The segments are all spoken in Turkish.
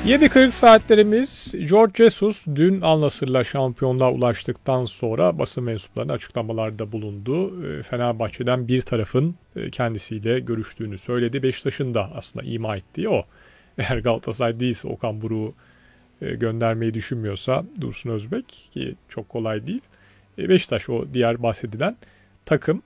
7:40 saatlerimiz. Jorge Jesus dün Al Nassr'la şampiyonluğa ulaştıktan sonra basın mensuplarına açıklamalarda bulundu. Fenerbahçe'den bir tarafın kendisiyle görüştüğünü söyledi. Beşiktaş'ın da aslında ima ettiği o. Eğer Galatasaray değilse, Okan Buruk'u göndermeyi düşünmüyorsa Dursun Özbek, ki çok kolay değil. Beşiktaş o diğer bahsedilen takım.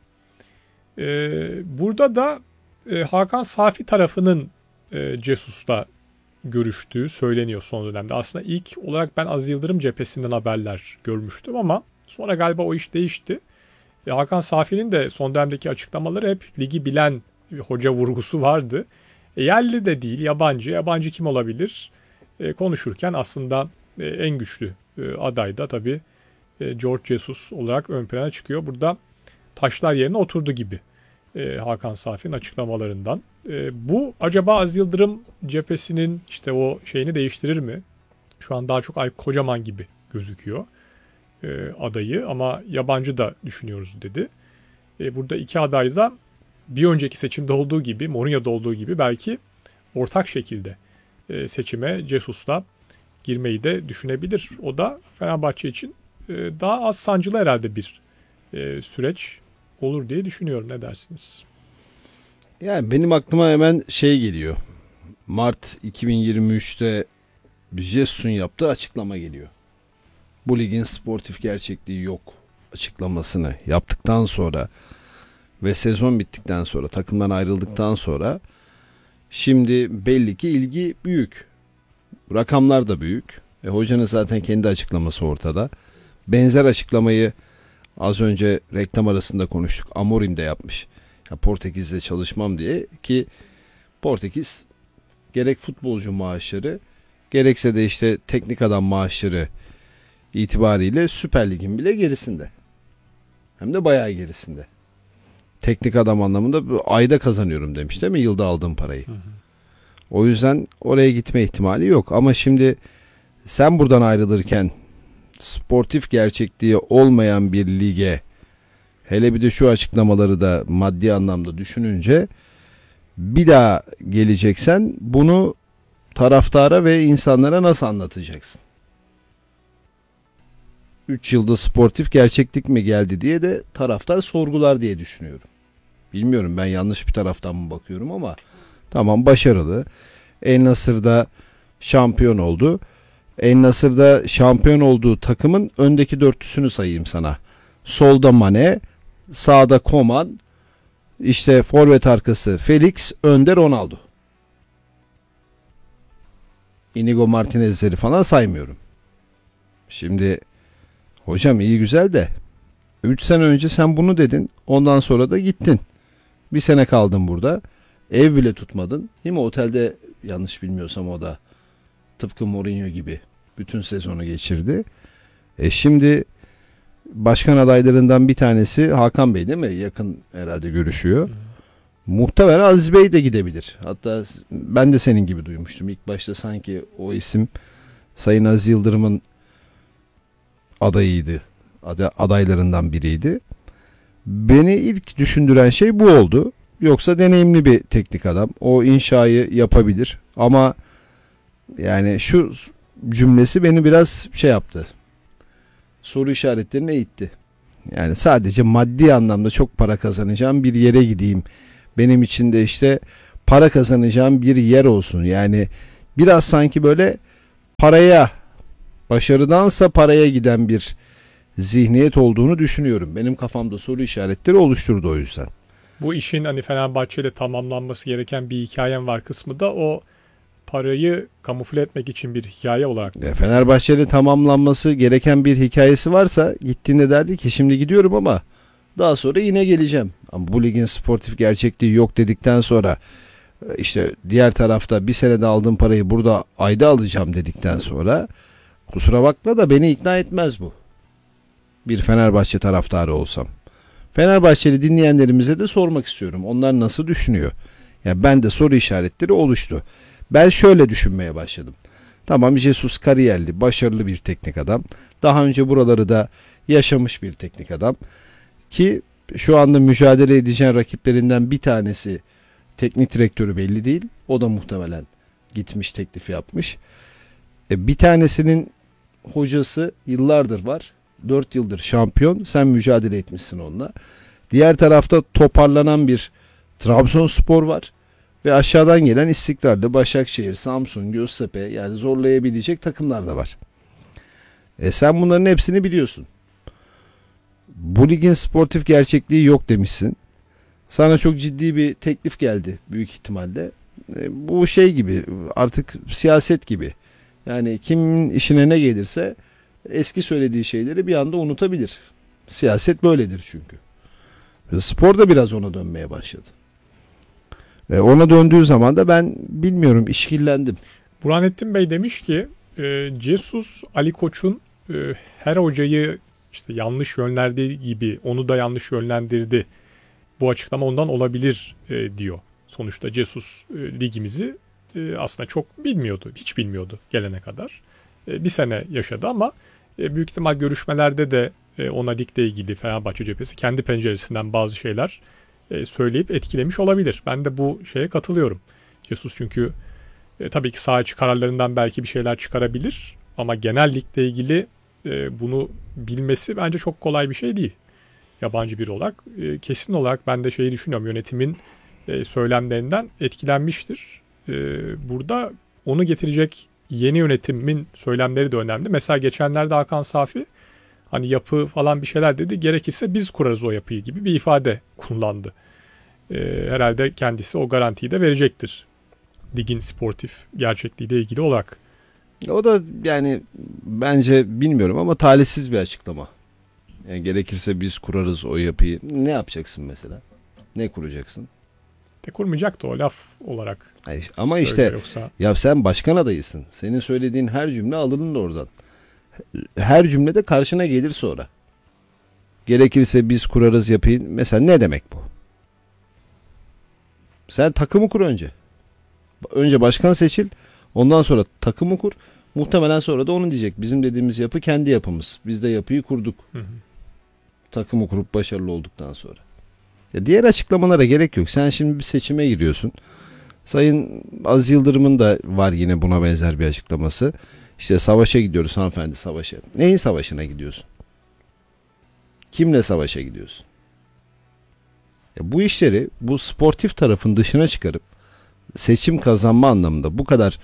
Burada da Hakan Safi tarafının Jesus'la görüştüğü söyleniyor son dönemde. Aslında ilk olarak ben Aziz Yıldırım cephesinden haberler görmüştüm ama sonra galiba o iş değişti. Hakan Safi'nin de son dönemdeki açıklamaları hep ligi bilen bir hoca vurgusu vardı. Yerli de değil, yabancı. Yabancı kim olabilir? Konuşurken aslında en güçlü aday da tabii Jorge Jesus olarak ön plana çıkıyor. Burada taşlar yerine oturdu gibi Hakan Safi'nin açıklamalarından. Bu acaba Aziz Yıldırım cephesinin işte o şeyini değiştirir mi? Şu an daha çok Aykut Kocaman gibi gözüküyor adayı, ama yabancı da düşünüyoruz dedi. Burada iki aday da bir önceki seçimde olduğu gibi, Mourinho'da olduğu gibi belki ortak şekilde seçime Jesus'la girmeyi de düşünebilir. O da Fenerbahçe için daha az sancılı herhalde bir süreç olur diye düşünüyorum. Ne dersiniz? Yani benim aklıma hemen şey geliyor. Mart 2023'te Jesus'un yaptığı açıklama geliyor. Bu ligin sportif gerçekliği yok açıklamasını yaptıktan sonra ve sezon bittikten sonra, takımdan ayrıldıktan sonra şimdi belli ki ilgi büyük. Rakamlar da büyük. Hocanın zaten kendi açıklaması ortada. Benzer açıklamayı az önce reklam arasında konuştuk. Amorim de yapmış. Ya Portekiz'de çalışmam diye, ki Portekiz gerek futbolcu maaşları gerekse de işte teknik adam maaşları itibariyle Süper Lig'in bile gerisinde. Hem de bayağı gerisinde. Teknik adam anlamında ayda kazanıyorum demiş değil mi? Yılda aldığım parayı. Hı hı. O yüzden oraya gitme ihtimali yok. Ama şimdi sen buradan ayrılırken sportif gerçekliği olmayan bir lige, hele bir de şu açıklamaları da maddi anlamda düşününce, bir daha geleceksen bunu taraftara ve insanlara nasıl anlatacaksın? 3 yılda sportif gerçeklik mi geldi diye de taraftar sorgular diye düşünüyorum. Bilmiyorum, ben yanlış bir taraftan mı bakıyorum ama tamam, başarılı. El Nassr'da şampiyon oldu. El Nassr'da şampiyon olduğu takımın öndeki dörtlüsünü sayayım sana. Solda Mane, sağda Koman, işte forvet arkası Felix, önde Ronaldo. Inigo Martinez'leri falan saymıyorum. Şimdi hocam iyi güzel de 3 sene önce sen bunu dedin. Ondan sonra da gittin. Bir sene kaldın burada. Ev bile tutmadın. Değil mi? Otelde, yanlış bilmiyorsam o da tıpkı Mourinho gibi bütün sezonu geçirdi. Şimdi başkan adaylarından bir tanesi Hakan Bey değil mi? Yakın herhalde görüşüyor. Muhtemelen Aziz Bey de gidebilir. Hatta ben de senin gibi duymuştum. İlk başta sanki o isim Sayın Aziz Yıldırım'ın adayıydı. Adaylarından biriydi. Beni ilk düşündüren şey bu oldu. Yoksa deneyimli bir teknik adam. O inşayı yapabilir. Ama yani şu cümlesi beni biraz şey yaptı. Soru işaretlerine itti. Yani sadece maddi anlamda çok para kazanacağım bir yere gideyim. Benim için de işte para kazanacağım bir yer olsun. Yani biraz sanki böyle paraya, başarıdansa paraya giden bir zihniyet olduğunu düşünüyorum. Benim kafamda soru işaretleri oluşturdu o yüzden. Bu işin hani Fenerbahçe ile tamamlanması gereken bir hikayem var kısmı da o parayı kamufle etmek için bir hikaye olarak. Fenerbahçe'de tamamlanması gereken bir hikayesi varsa gittiğinde derdi ki şimdi gidiyorum ama daha sonra yine geleceğim. Ama bu ligin sportif gerçekliği yok dedikten sonra, işte diğer tarafta bir senede aldığım parayı burada ayda alacağım dedikten sonra, kusura bakma da beni ikna etmez bu. Bir Fenerbahçe taraftarı olsam. Fenerbahçeli dinleyenlerimize de sormak istiyorum. Onlar nasıl düşünüyor? Yani ben de soru işaretleri oluştu. Ben şöyle düşünmeye başladım. Tamam, Jesus kariyerli, başarılı bir teknik adam. Daha önce buraları da yaşamış bir teknik adam. Ki şu anda mücadele edeceğin rakiplerinden bir tanesi teknik direktörü belli değil. O da muhtemelen gitmiş teklif yapmış. Bir tanesinin hocası yıllardır var. 4 yıldır şampiyon. Sen mücadele etmişsin onunla. Diğer tarafta toparlanan bir Trabzonspor var. Ve aşağıdan gelen istikrarlı Başakşehir, Samsun, Göztepe, yani zorlayabilecek takımlar da var. Sen bunların hepsini biliyorsun. Bu ligin sportif gerçekliği yok demişsin. Sana çok ciddi bir teklif geldi büyük ihtimalle. Bu şey gibi, artık siyaset gibi. Yani kimin işine ne gelirse eski söylediği şeyleri bir anda unutabilir. Siyaset böyledir çünkü. Spor da biraz ona dönmeye başladı. Ona döndüğü zaman da ben bilmiyorum, işkillendim. Burhanettin Bey demiş ki Jesus Ali Koç'un her hocayı işte yanlış yönlendirdiği gibi onu da yanlış yönlendirdi. Bu açıklama ondan olabilir diyor. Sonuçta Jesus ligimizi aslında çok bilmiyordu. Hiç bilmiyordu gelene kadar. Bir sene yaşadı ama büyük ihtimal görüşmelerde de ona ligle ilgili Fenerbahçe cephesi kendi penceresinden bazı şeyler söyleyip etkilemiş olabilir. Ben de bu şeye katılıyorum. Jesus çünkü tabii ki saha içi kararlarından belki bir şeyler çıkarabilir ama genel ligle ilgili bunu bilmesi bence çok kolay bir şey değil. Yabancı biri olarak kesin olarak ben de şeyi düşünüyorum, yönetimin söylemlerinden etkilenmiştir. Burada onu getirecek yeni yönetimin söylemleri de önemli. Mesela geçenlerde Hakan Safi hani yapı falan bir şeyler dedi. Gerekirse biz kurarız o yapıyı gibi bir ifade kullandı. Herhalde kendisi o garantiyi de verecektir. Ligin sportif gerçekliğiyle ilgili olarak. O da yani bence bilmiyorum ama talihsiz bir açıklama. Yani gerekirse biz kurarız o yapıyı. Ne yapacaksın mesela? Ne kuracaksın? Kurmayacaktı o laf olarak. Hayır, ama işte yoksa... ya sen başkan adayısın. Senin söylediğin her cümle alınır oradan. Her cümlede karşına gelir sonra. Gerekirse biz kurarız yapıyı. Mesela ne demek bu? Sen takımı kur önce. Önce başkan seçil. Ondan sonra takımı kur. Muhtemelen sonra da onun diyecek. Bizim dediğimiz yapı kendi yapımız. Biz de yapıyı kurduk. Hı hı. Takımı kurup başarılı olduktan sonra. Ya diğer açıklamalara gerek yok. Sen şimdi bir seçime giriyorsun. Sayın Aziz Yıldırım'ın da var yine buna benzer bir açıklaması. İşte savaşa gidiyoruz hanımefendi, savaşa. Neyin savaşına gidiyorsun? Kimle savaşa gidiyorsun? Bu işleri bu sportif tarafın dışına çıkarıp seçim kazanma anlamında bu kadar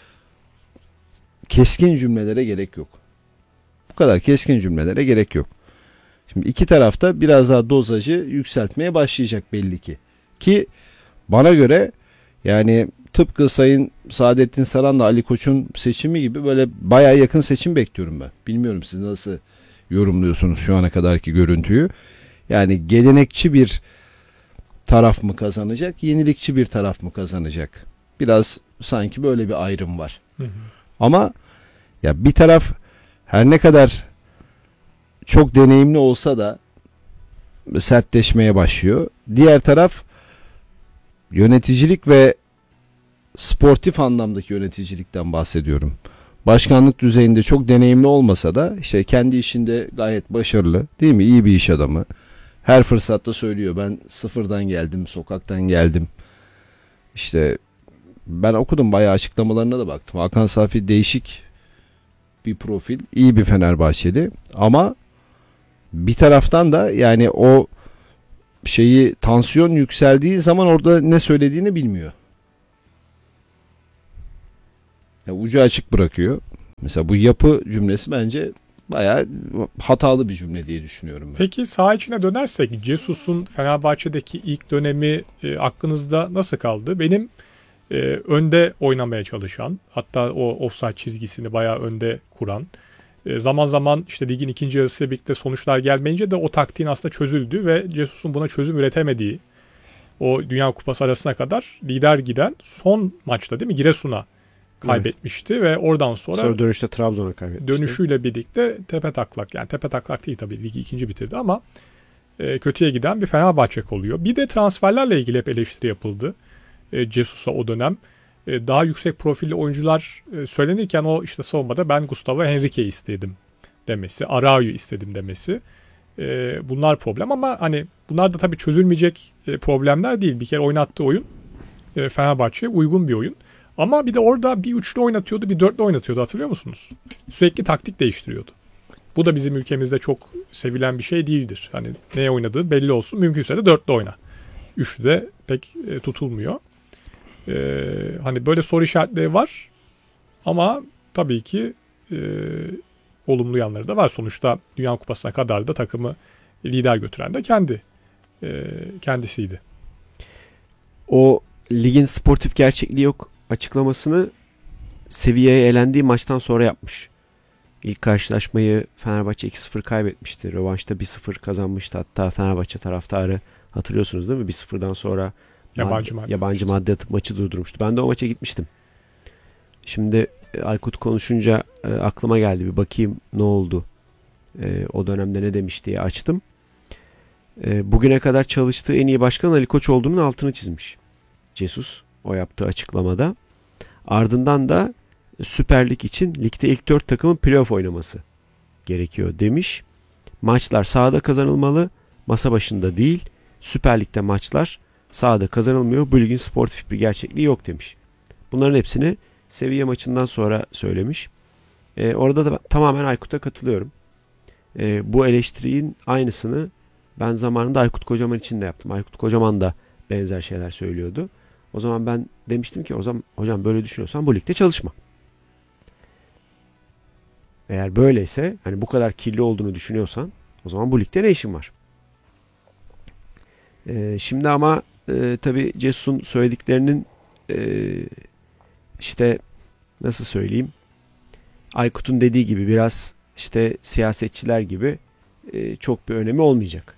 keskin cümlelere gerek yok. Bu kadar keskin cümlelere gerek yok. Şimdi iki tarafta biraz daha dozajı yükseltmeye başlayacak belli ki. Ki bana göre yani tıpkı Sayın Saadettin Saran'la Ali Koç'un seçimi gibi böyle bayağı yakın seçim bekliyorum ben. Bilmiyorum siz nasıl yorumluyorsunuz şu ana kadarki görüntüyü. Yani gelenekçi bir taraf mı kazanacak, yenilikçi bir taraf mı kazanacak? Biraz sanki böyle bir ayrım var. Hı hı. Ama ya bir taraf her ne kadar çok deneyimli olsa da sertleşmeye başlıyor. Diğer taraf yöneticilik ve sportif anlamdaki yöneticilikten bahsediyorum. Başkanlık düzeyinde çok deneyimli olmasa da işte kendi işinde gayet başarılı, değil mi? İyi bir iş adamı. Her fırsatta söylüyor, ben sıfırdan geldim, sokaktan geldim. İşte ben okudum, bayağı açıklamalarına da baktım. Hakan Safi değişik bir profil, iyi bir Fenerbahçeli ama bir taraftan da yani o şeyi, tansiyon yükseldiği zaman orada ne söylediğini bilmiyor. Ya ucu açık bırakıyor. Mesela bu yapı cümlesi bence bayağı hatalı bir cümle diye düşünüyorum ben. Peki saha içine dönersek Jesus'un Fenerbahçe'deki ilk dönemi aklınızda nasıl kaldı? Benim önde oynamaya çalışan, hatta o offside çizgisini bayağı önde kuran, zaman zaman işte ligin ikinci yarısıyla birlikte sonuçlar gelmeyince de o taktiğin aslında çözüldü ve Jesus'un buna çözüm üretemediği, o Dünya Kupası arasına kadar lider giden son maçta değil mi Giresun'a kaybetmişti, evet. Ve oradan sonra dönüşte Trabzon'a kaybetmişti. Dönüşüyle birlikte tepe taklak, yani tepe taklak değil tabii, ligi ikinci bitirdi ama kötüye giden bir Fenerbahçe oluyor. Bir de transferlerle ilgili hep eleştiri yapıldı. Jesus'a o dönem daha yüksek profilli oyuncular söylenirken o işte savunmada ben Gustavo Henrique'yi istedim demesi, Araújo'yu istedim demesi. Bunlar problem ama hani bunlar da tabii çözülmeyecek problemler değil. Bir kere oynattığı oyun Fenerbahçe'ye uygun bir oyun. Ama bir de orada bir üçlü oynatıyordu, bir dörtlü oynatıyordu, hatırlıyor musunuz? Sürekli taktik değiştiriyordu. Bu da bizim ülkemizde çok sevilen bir şey değildir. Hani neye oynadığı belli olsun. Mümkünse de dörtlü oyna. Üçlü de pek tutulmuyor. Hani böyle soru işaretleri var. Ama tabii ki olumlu yanları da var. Sonuçta Dünya Kupası'na kadar da takımı lider götüren de kendisiydi. O ligin sportif gerçekliği yok açıklamasını Sevilla'ya elendiği maçtan sonra yapmış. İlk karşılaşmayı Fenerbahçe 2-0 kaybetmişti. Rövanşta 1-0 kazanmıştı. Hatta Fenerbahçe taraftarı, hatırlıyorsunuz değil mi? 1-0'dan sonra yabancı madde atıp maçı durdurmuştu. Ben de o maça gitmiştim. Şimdi Aykut konuşunca aklıma geldi. Bir bakayım ne oldu. O dönemde ne demiş diye açtım. Bugüne kadar çalıştığı en iyi başkan Ali Koç olduğunun altını çizmiş Jesus o yaptığı açıklamada. Ardından da Süper Lig için ligde ilk 4 takımın playoff oynaması gerekiyor demiş. Maçlar sahada kazanılmalı, masa başında değil. Süper Lig'de maçlar sahada kazanılmıyor. Bu ligin sportif bir gerçekliği yok demiş. Bunların hepsini Sevilla maçından sonra söylemiş. Orada da tamamen Aykut'a katılıyorum. Bu eleştirinin aynısını ben zamanında Aykut Kocaman için de yaptım. Aykut Kocaman da benzer şeyler söylüyordu. O zaman ben demiştim ki o zaman hocam böyle düşünüyorsan bu ligde çalışma. Eğer böyleyse, hani bu kadar kirli olduğunu düşünüyorsan, o zaman bu ligde ne işin var? Şimdi ama tabii Cesus'un söylediklerinin işte nasıl söyleyeyim, Aykut'un dediği gibi biraz işte siyasetçiler gibi çok bir önemi olmayacak.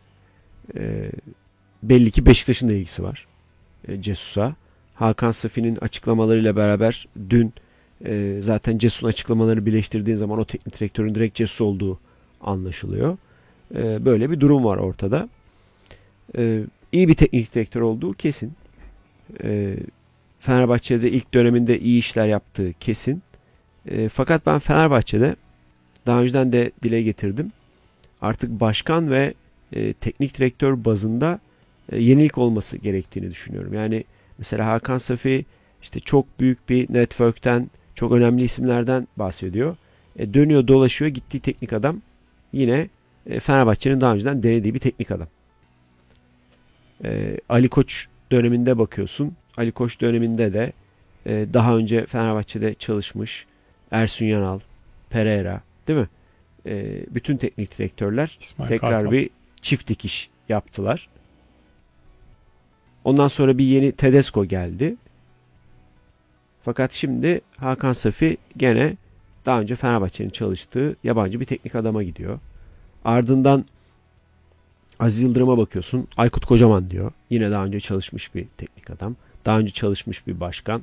Belli ki Beşiktaş'ın da ilgisi var Cesus'a. Hakan Safi'nin açıklamalarıyla beraber dün zaten Cesus'un açıklamaları birleştirdiğin zaman o teknik direktörün direkt Cesus olduğu anlaşılıyor. Böyle bir durum var ortada. İyi bir teknik direktör olduğu kesin. Fenerbahçe'de ilk döneminde iyi işler yaptığı kesin. Fakat ben Fenerbahçe'de daha önceden de dile getirdim. Artık başkan ve teknik direktör bazında yenilik olması gerektiğini düşünüyorum. Yani mesela Hakan Safi işte çok büyük bir network'ten, çok önemli isimlerden bahsediyor. Dönüyor dolaşıyor, gittiği teknik adam yine Fenerbahçe'nin daha önceden denediği bir teknik adam. Ali Koç döneminde bakıyorsun. Ali Koç döneminde de daha önce Fenerbahçe'de çalışmış Ersun Yanal, Pereira, değil mi? Bütün teknik direktörler İsmail tekrar Kartal. bir çift dikiş yaptılar. Ondan sonra bir yeni Tedesco geldi. Fakat şimdi Hakan Safi gene daha önce Fenerbahçe'nin çalıştığı yabancı bir teknik adama gidiyor. Ardından Aziz Yıldırım'a bakıyorsun. Aykut Kocaman diyor. Yine daha önce çalışmış bir teknik adam. Daha önce çalışmış bir başkan.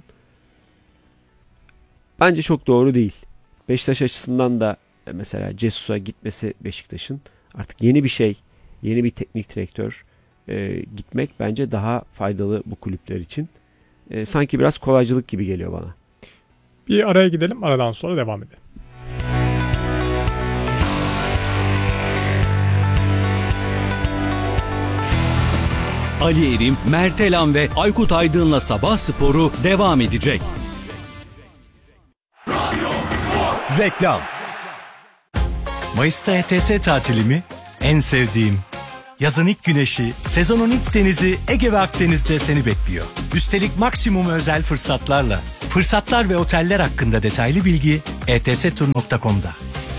Bence çok doğru değil. Beşiktaş açısından da mesela Cesus'a gitmesi Beşiktaş'ın artık yeni bir şey, yeni bir teknik direktör gitmek bence daha faydalı bu kulüpler için. Sanki biraz kolaycılık gibi geliyor bana. Bir araya gidelim, aradan sonra devam edelim. Ali Erim, Mert Elan ve Aykut Aydın'la Sabah Sporu devam edecek. Reklam. Mayıs'ta ETS tatili mi? En sevdiğim. Yazın ilk güneşi, sezonun ilk denizi Ege ve Akdeniz'de seni bekliyor. Üstelik maksimum özel fırsatlarla. Fırsatlar ve oteller hakkında detaylı bilgi etstur.com'da.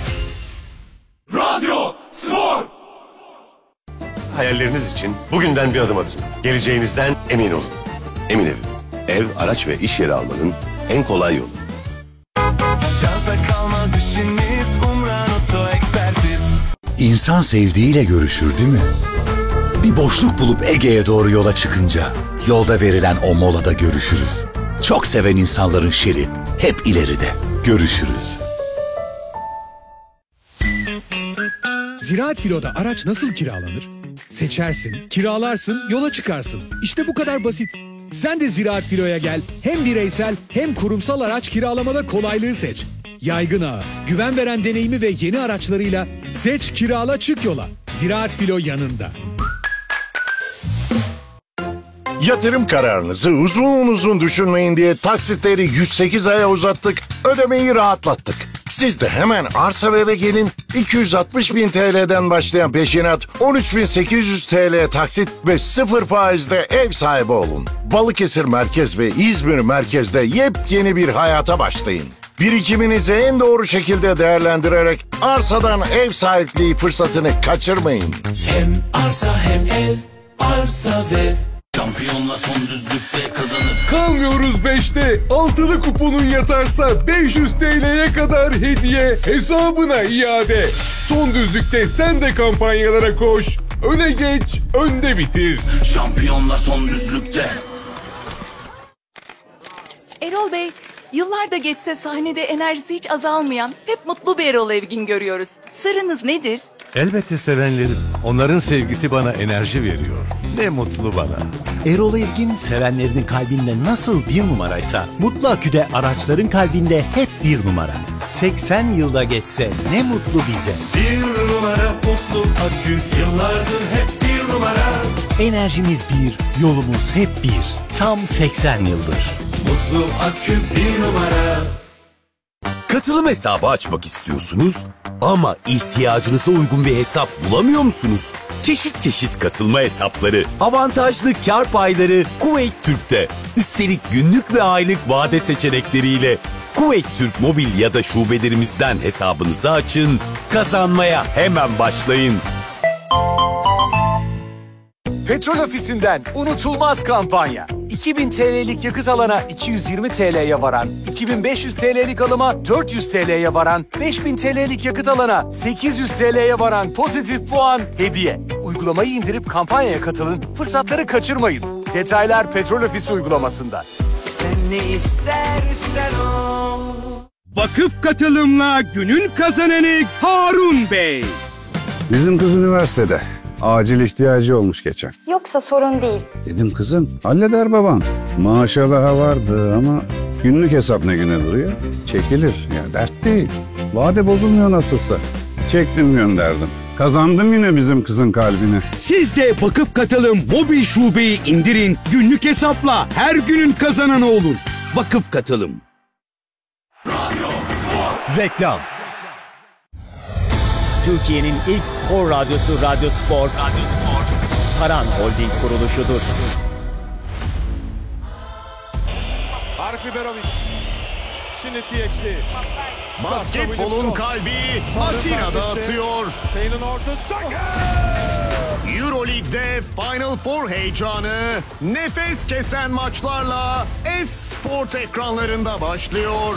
Radyo Spor. Hayalleriniz için bugünden bir adım atın. Geleceğinizden emin olun. Emin Ev. Ev, araç ve iş yeri almanın en kolay yolu. Şansa kalmaz işiniz, Umran Oto Ekspertiz. İnsan sevdiğiyle görüşür değil mi? Bir boşluk bulup Ege'ye doğru yola çıkınca yolda verilen o molada görüşürüz. Çok seven insanların şeri hep ileride. Görüşürüz. Ziraat Filo'da araç nasıl kiralanır? Seçersin, kiralarsın, yola çıkarsın. İşte bu kadar basit. Sen de Ziraat Filo'ya gel. Hem bireysel hem kurumsal araç kiralamada kolaylığı seç. Yaygın ağı, güven veren deneyimi ve yeni araçlarıyla seç, kirala, çık yola. Ziraat Filo yanında. Yatırım kararınızı uzun düşünmeyin diye taksitleri 108 aya uzattık, ödemeyi rahatlattık. Siz de hemen Arsa ve Eve gelin, 260.000 TL'den başlayan peşinat, 13.800 TL taksit ve 0 faizde ev sahibi olun. Balıkesir Merkez ve İzmir Merkez'de yepyeni bir hayata başlayın. Birikiminizi en doğru şekilde değerlendirerek arsadan ev sahipliği fırsatını kaçırmayın. Hem arsa hem ev, arsa ve şampiyonla son düzlükte kazanıp Kalmıyoruz 5'te. Altılı kuponun yatarsa 500 TL'ye kadar hediye hesabına iade. Son düzlükte sen de kampanyalara koş. Öne geç, önde bitir. şampiyonla son düzlükte. Erol Bey, yıllar da geçse sahnede enerjisi hiç azalmayan, hep mutlu bir Erol Evgin görüyoruz. Sırrınız nedir? Elbette sevenlerim. Onların sevgisi bana enerji veriyor. Ne mutlu bana. Erol Evgin sevenlerinin kalbinde nasıl bir numaraysa Mutlu Akü'de araçların kalbinde hep bir numara. 80 yılda geçse ne mutlu bize. Bir numara Mutlu Akü, yıllardır hep bir numara. Enerjimiz bir, yolumuz hep bir. Tam 80 yıldır. Mutlu Akü bir numara. Katılım hesabı açmak istiyorsunuz ama ihtiyacınıza uygun bir hesap bulamıyor musunuz? Çeşit çeşit katılma hesapları, avantajlı kar payları Kuveyt Türk'te. Üstelik günlük ve aylık vade seçenekleriyle Kuveyt Türk mobil ya da şubelerimizden hesabınızı açın, kazanmaya hemen başlayın. Petrol Ofisi'nden unutulmaz kampanya. 2000 TL'lik yakıt alana 220 TL'ye varan, 2500 TL'lik alıma 400 TL'ye varan, 5000 TL'lik yakıt alana 800 TL'ye varan pozitif puan hediye. Uygulamayı indirip kampanyaya katılın, fırsatları kaçırmayın. Detaylar Petrol Ofisi uygulamasında. Sen ne istersen o. Vakıf katılımla günün kazananı Harun Bey. Bizim kız üniversitede. Acil ihtiyacı olmuş geçen. Yoksa sorun değil. Dedim kızım halleder baban. Maaşa daha vardı ama günlük hesap ne güne duruyor? Çekilir ya, dert değil. Vade bozulmuyor nasılsa. Çektim gönderdim. Kazandım yine bizim kızın kalbini. Siz de Vakıf Katılım mobil şubeyi indirin. Günlük hesapla her günün kazananı olun. Vakıf Katılım. Reklam. Türkiye'nin ilk spor radyosu Radyo Spor, Saran Holding kuruluşudur. Mark Biberovic. Şimdi THD. Basketbolun kalbi Atina'da atıyor. Euroleague'de Final Four heyecanı nefes kesen maçlarla Esport ekranlarında başlıyor.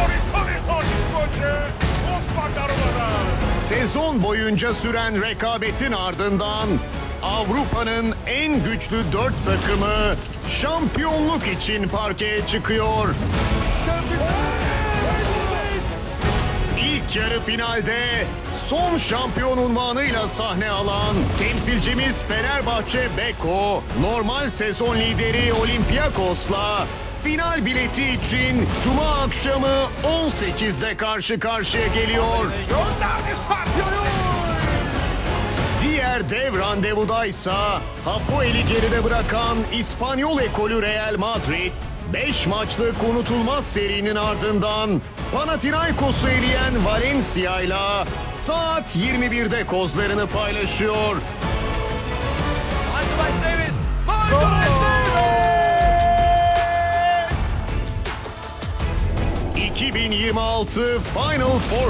Sezon boyunca süren rekabetin ardından Avrupa'nın en güçlü 4 takımı şampiyonluk için parkeye çıkıyor. İlk yarı finalde son şampiyon unvanıyla sahne alan temsilcimiz Fenerbahçe Beko, normal sezon lideri Olympiakos'la final bileti için Cuma akşamı 18'de karşı karşıya geliyor. Diğer dev randevudaysa Hapoel'i geride bırakan İspanyol ekolü Real Madrid, 5 maçlık unutulmaz serinin ardından Panathinaikos'u eleyen Valencia'yla saat 21'de kozlarını paylaşıyor. Michael Davis. 2026 Final Four